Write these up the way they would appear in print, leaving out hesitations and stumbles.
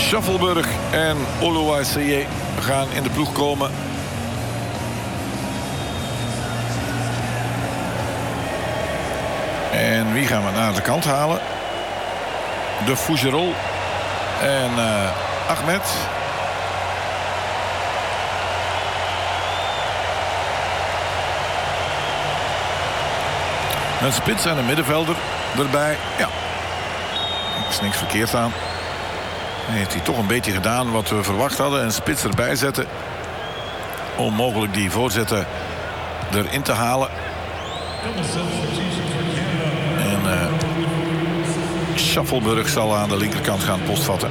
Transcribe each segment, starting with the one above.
Schaffelburg en Oluwaseyi gaan in de ploeg komen. En wie gaan we naar de kant halen? De Fougerolles en Ahmed. Een spits en een middenvelder erbij. Ja, er is niks verkeerd aan. Heeft hij toch een beetje gedaan wat we verwacht hadden. Een spits erbij zetten. Om mogelijk die voorzetten erin te halen. En Schaffelburg zal aan de linkerkant gaan postvatten.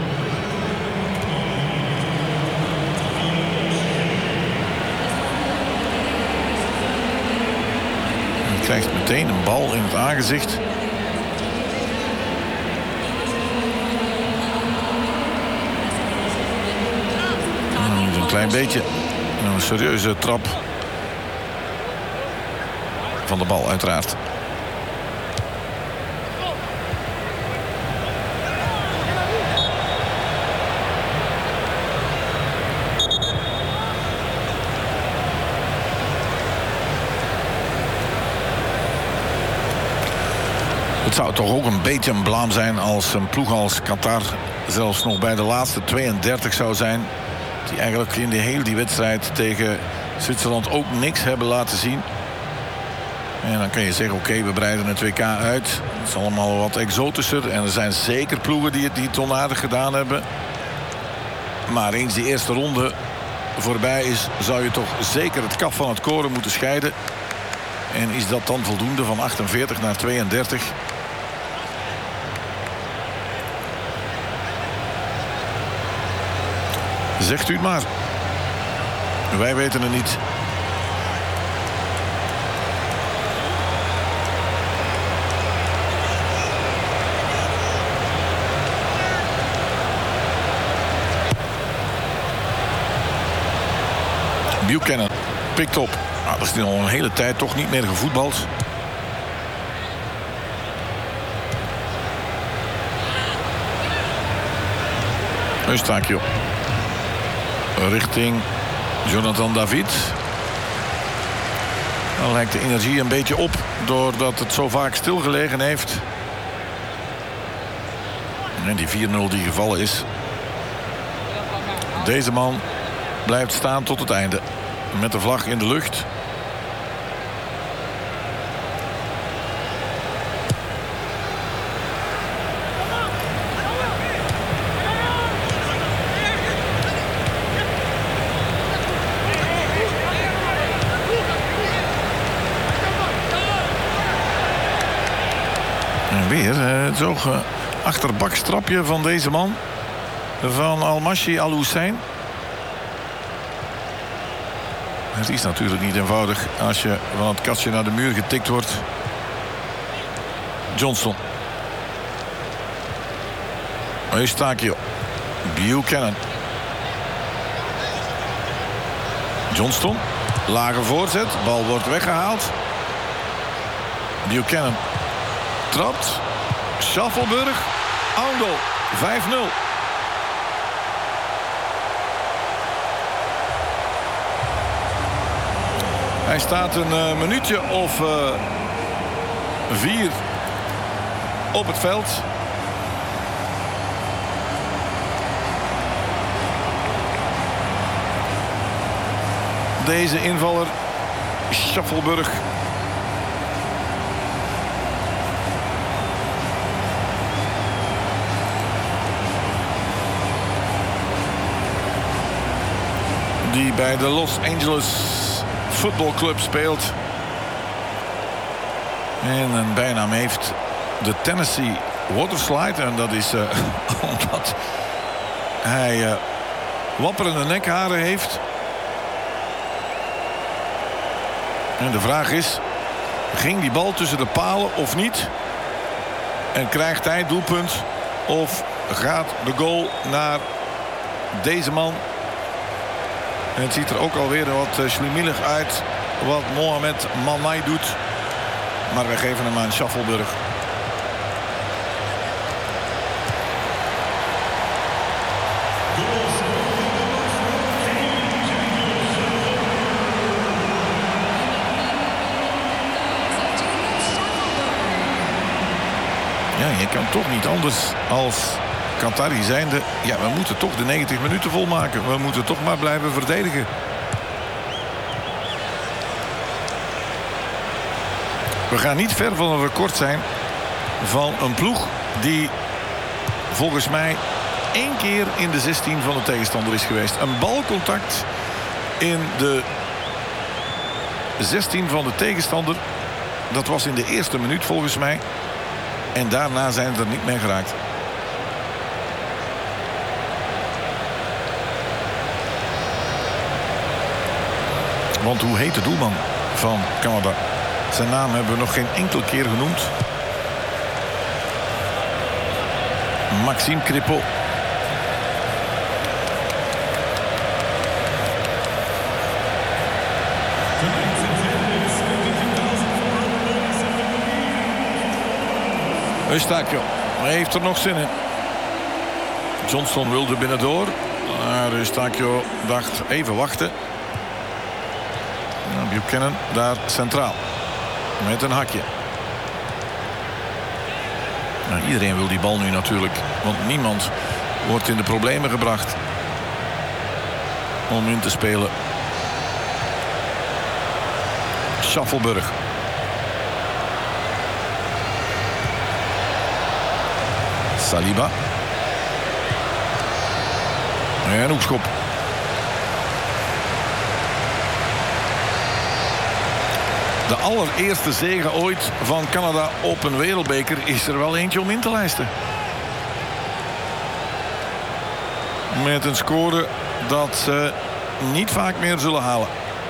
Hij krijgt meteen een bal in het aangezicht. Een klein beetje. Een serieuze trap. Van de bal uiteraard. Het zou toch ook een beetje een blaam zijn als een ploeg als Qatar zelfs nog bij de laatste 32 zou zijn. Die eigenlijk in die wedstrijd tegen Zwitserland ook niks hebben laten zien. En dan kan je zeggen, oké, we breiden het WK uit. Het is allemaal wat exotischer. En er zijn zeker ploegen die het onaardig gedaan hebben. Maar eens die eerste ronde voorbij is, zou je toch zeker het kaf van het koren moeten scheiden. En is dat dan voldoende van 48 naar 32? Zegt u het maar. Wij weten het niet. Buchanan pikt op. Nou, dat is nu al een hele tijd toch niet meer gevoetbald. Eustachio. Richting Jonathan David. Dan lijkt de energie een beetje op doordat het zo vaak stilgelegen heeft. En die 4-0 die gevallen is. Deze man blijft staan tot het einde. Met de vlag in de lucht. En weer het zo'n achterbakstrapje van deze man. Van Al-Mashi Al-Hussein. Het is natuurlijk niet eenvoudig als je van het kastje naar de muur getikt wordt. Johnston. Eustachio. Buchanan. Johnston. Lage voorzet. Bal wordt weggehaald. Buchanan. Trapt. Schaffelburg. Oundel. 5-0. Hij staat een minuutje of 4 op het veld. Deze invaller, Schaffelburg. Die bij de Los Angeles voetbalclub speelt. En een bijnaam heeft, de Tennessee Waterslide. En dat is omdat hij wapperende nekharen heeft. En de vraag is, ging die bal tussen de palen of niet? En krijgt hij het doelpunt? Of gaat de goal naar deze man? En het ziet er ook alweer wat schlemielig uit wat Mohamed Manai doet. Maar wij geven hem aan Schaffelburg. je kan toch niet anders als Qatari zijnde. Ja, we moeten toch de 90 minuten volmaken. We moeten toch maar blijven verdedigen. We gaan niet ver van een record zijn van een ploeg die volgens mij 1 keer in de 16 van de tegenstander is geweest. Een balcontact in de 16 van de tegenstander. Dat was in de eerste minuut volgens mij. En daarna zijn ze er niet meer geraakt. Want hoe heet de doelman van Canada? Zijn naam hebben we nog geen enkele keer genoemd. Maxime Crépeau. Eustachio heeft er nog zin in. Johnston wilde binnendoor. Maar Eustachio dacht even wachten. Buchanan daar centraal. Met een hakje. Nou, iedereen wil die bal nu natuurlijk. Want niemand wordt in de problemen gebracht om in te spelen. Schaffelburg. Saliba. En hoekschop. De allereerste zege ooit van Canada op een wereldbeker is er wel eentje om in te lijsten. Met een score dat ze niet vaak meer zullen halen.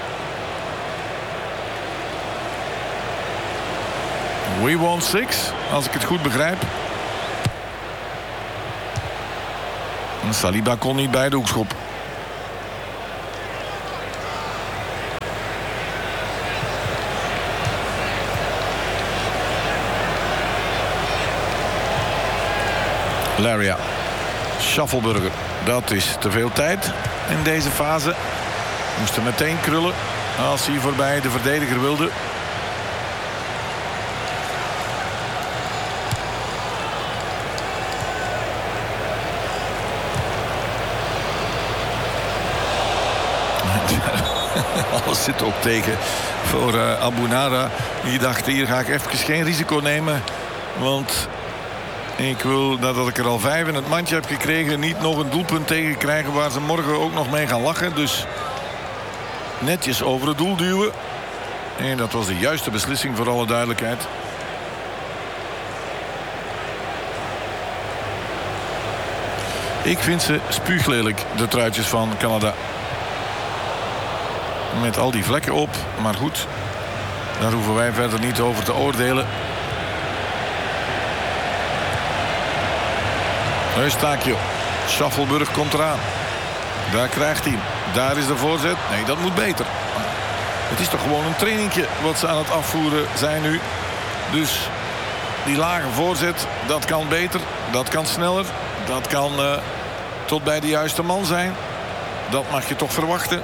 We won 6, als ik het goed begrijp. En Saliba kon niet bij de hoekschop. Laria. Schaffelburger. Dat is te veel tijd in deze fase. Moest er meteen krullen als hij voorbij de verdediger wilde. Alles zit ook tegen voor Abu Nara. Die dacht, hier ga ik even geen risico nemen. Want ik wil, nadat ik er al 5 in het mandje heb gekregen, niet nog een doelpunt tegen krijgen waar ze morgen ook nog mee gaan lachen. Dus netjes over het doel duwen. En dat was de juiste beslissing, voor alle duidelijkheid. Ik vind ze spuuglelijk, de truitjes van Canada. Met al die vlekken op. Maar goed, daar hoeven wij verder niet over te oordelen. Eustachio. Schaffelburg komt eraan. Daar krijgt hij. Daar is de voorzet. Nee, dat moet beter. Het is toch gewoon een trainingje wat ze aan het afvoeren zijn nu. Dus die lage voorzet, dat kan beter. Dat kan sneller. Dat kan tot bij de juiste man zijn. Dat mag je toch verwachten.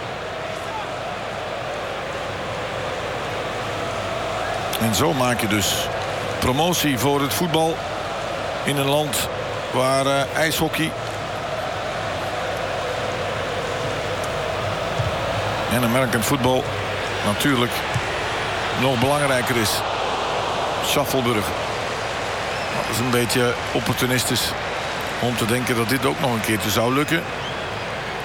En zo maak je dus promotie voor het voetbal in een land waar ijshockey en American voetbal natuurlijk nog belangrijker is. Schaffelburg. Dat is een beetje opportunistisch om te denken dat dit ook nog een keertje zou lukken.